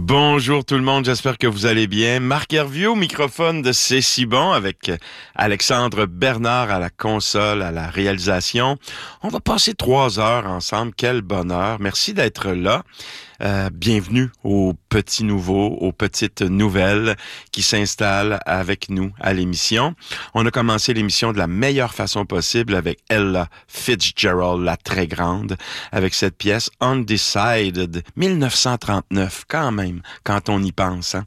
Bonjour tout le monde, j'espère que vous allez bien. Marc Hervieux au microphone de C'est si bon avec Alexandre Bernard à la console, à la réalisation. On va passer 3 heures ensemble, quel bonheur. Merci d'être là. Bienvenue aux petits nouveaux, aux petites nouvelles qui s'installent avec nous à l'émission. On a commencé l'émission de la meilleure façon possible avec Ella Fitzgerald, la très grande, avec cette pièce Undecided, 1939, quand même, quand on y pense.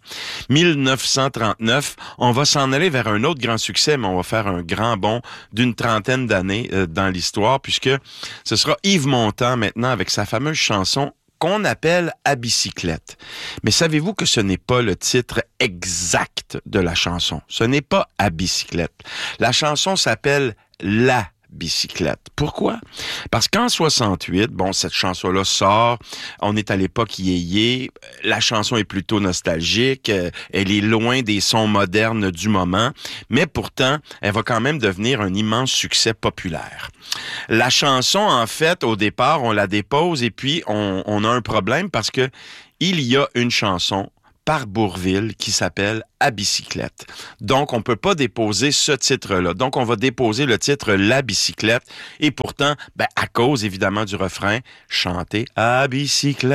1939, on va s'en aller vers un autre grand succès, mais on va faire un grand bond d'une trentaine d'années dans l'histoire, puisque ce sera Yves Montand maintenant avec sa fameuse chanson qu'on appelle « À bicyclette ». Mais savez-vous que ce n'est pas le titre exact de la chanson? Ce n'est pas « À bicyclette ». La chanson s'appelle « La bicyclette ». Pourquoi? Parce qu'en 68, cette chanson-là sort, on est à l'époque yéyé, la chanson est plutôt nostalgique, elle est loin des sons modernes du moment, mais pourtant, elle va quand même devenir un immense succès populaire. La chanson, en fait, au départ, on la dépose et puis on a un problème parce que il y a une chanson par Bourvil qui s'appelle « À bicyclette ». Donc, on peut pas déposer ce titre-là. Donc, on va déposer le titre « La bicyclette » et pourtant, à cause évidemment du refrain, chanter « À bicyclette »,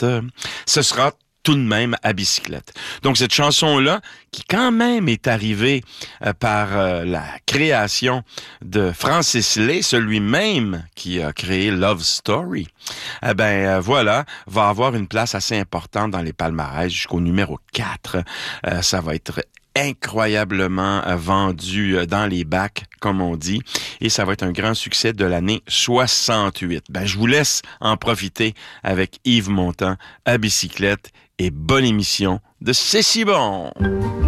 ce sera tout de même à bicyclette. Donc, cette chanson-là, qui quand même est arrivée par la création de Francis Lay, celui-même qui a créé Love Story, voilà, va avoir une place assez importante dans les palmarès jusqu'au numéro 4. Ça va être incroyablement vendu dans les bacs, comme on dit, et ça va être un grand succès de l'année 68. Je vous laisse en profiter avec Yves Montand à bicyclette et bonne émission de C'est si bon!